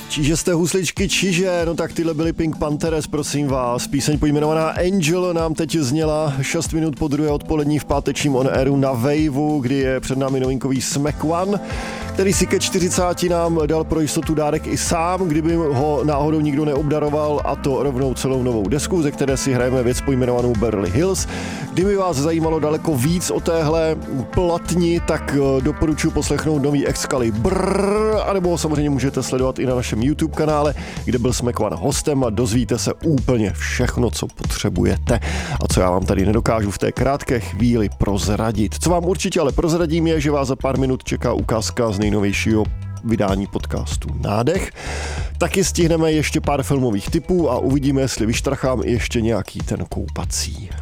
Čiže jste husličky, čiže, no tak tyhle byly Pink Panthers, prosím vás. Píseň pojmenovaná Angel nám teď zněla 6 minut po 2. odpolední v pátečním on airu na Waveu, kdy je před námi novinkový Smack One, který si ke 40 nám dal pro jistotu dárek i sám, kdyby ho náhodou nikdo neobdaroval, a to rovnou celou novou desku, ze které si hrajeme věc pojmenovanou Beverly Hills. Kdyby vás zajímalo daleko víc o téhle platni, tak doporučuji poslechnout nový Excalibur, anebo samozřejmě můžete sledovat i na našem YouTube kanále, kde byl Smack One hostem a dozvíte se úplně všechno, co potřebujete a co já vám tady nedokážu v té krátké chvíli prozradit. Co vám určitě ale prozradím je, že vás za pár minut čeká ukázka z nejnovějšího vydání podcastu Nádech. Taky stihneme ještě pár filmových tipů a uvidíme, jestli vyštrachám ještě nějaký ten koupací.